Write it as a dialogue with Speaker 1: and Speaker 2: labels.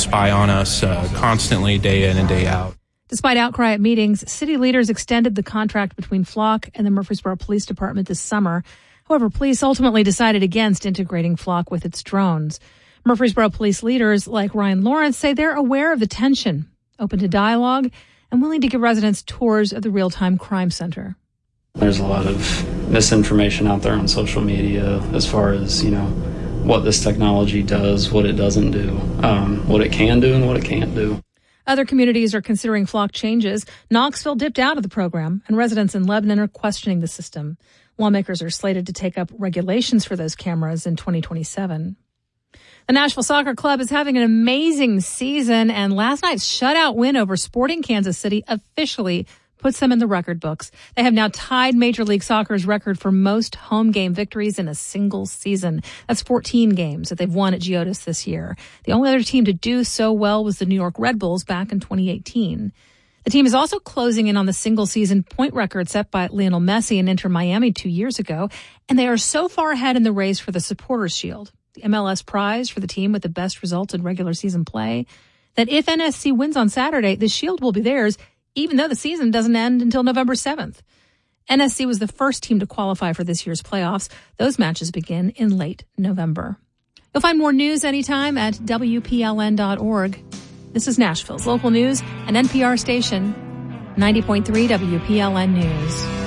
Speaker 1: spy on us constantly, day in and day out.
Speaker 2: Despite outcry at meetings, city leaders extended the contract between Flock and the Murfreesboro Police Department this summer. However, police ultimately decided against integrating Flock with its drones. Murfreesboro police leaders like Ryan Lawrence say they're aware of the tension, open to dialogue, and willing to give residents tours of the Real-Time Crime Center.
Speaker 3: There's a lot of misinformation out there on social media as far as, what this technology does, what it doesn't do, what it can do and what it can't do.
Speaker 2: Other communities are considering Flock changes. Knoxville dipped out of the program, and residents in Lebanon are questioning the system. Lawmakers are slated to take up regulations for those cameras in 2027. The Nashville Soccer Club is having an amazing season, and last night's shutout win over Sporting Kansas City officially puts them in the record books. They have now tied Major League Soccer's record for most home game victories in a single season. That's 14 games that they've won at Geodis this year. The only other team to do so well was the New York Red Bulls back in 2018. The team is also closing in on the single-season point record set by Lionel Messi and Inter Miami 2 years ago, and they are so far ahead in the race for the Supporters' Shield, the MLS prize for the team with the best results in regular season play, that if NSC wins on Saturday, the Shield will be theirs, even though the season doesn't end until November 7th. NSC was the first team to qualify for this year's playoffs. Those matches begin in late November. You'll find more news anytime at WPLN.org. This is Nashville's local news and NPR station, 90.3 WPLN News.